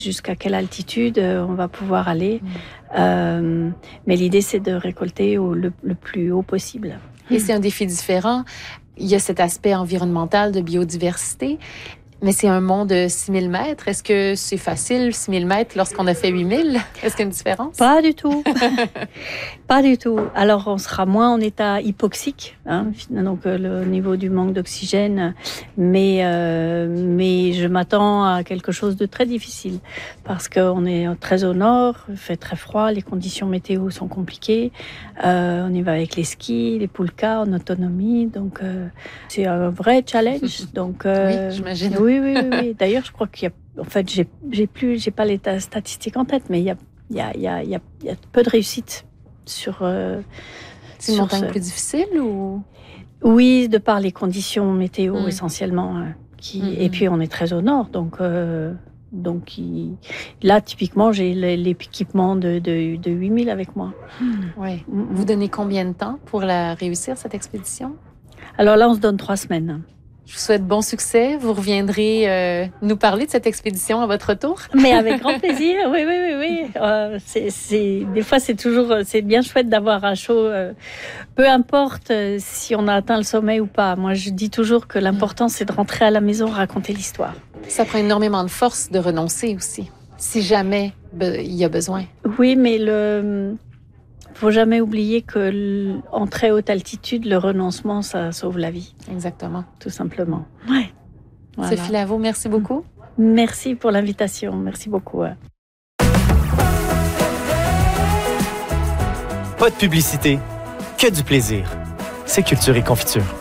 Jusqu'à quelle altitude on va pouvoir aller. Mais l'idée, c'est de récolter le plus haut possible. Et c'est un défi différent. Il y a cet aspect environnemental de biodiversité, mais c'est un mont de 6000 mètres. Est-ce que c'est facile, 6000 mètres, lorsqu'on a fait 8000? Est-ce qu'il y a une différence? Pas du tout. Pas du tout. Alors, on sera moins en état hypoxique, donc le niveau du manque d'oxygène, mais je m'attends à quelque chose de très difficile parce qu'on est très au nord, il fait très froid, les conditions météo sont compliquées, on y va avec les skis, les poulkas en autonomie, donc c'est un vrai challenge. Donc, oui, j'imagine. Oui. D'ailleurs, je crois qu'il y a, en fait, j'ai pas les statistiques en tête, mais il y a peu de réussite sur. C'est une montagne plus difficile ou? Oui, de par les conditions météo essentiellement. Et puis on est très au nord, donc là typiquement j'ai l'équipement de 8000 avec moi. Oui. Vous donnez combien de temps pour réussir cette expédition? Alors là, on se donne 3 semaines. Je vous souhaite bon succès. Vous reviendrez nous parler de cette expédition à votre retour. Mais avec grand plaisir, oui. Des fois, c'est bien chouette d'avoir un show. Peu importe si on a atteint le sommet ou pas. Moi, je dis toujours que l'important, c'est de rentrer à la maison, raconter l'histoire. Ça prend énormément de force de renoncer aussi, si jamais il y a besoin. Oui, mais faut jamais oublier que en très haute altitude, le renoncement, ça sauve la vie. Exactement. Tout simplement. Ouais. Voilà. Sophie Lavaux, merci beaucoup. Merci pour l'invitation. Merci beaucoup. Pas de publicité, que du plaisir. C'est Culture et Confiture.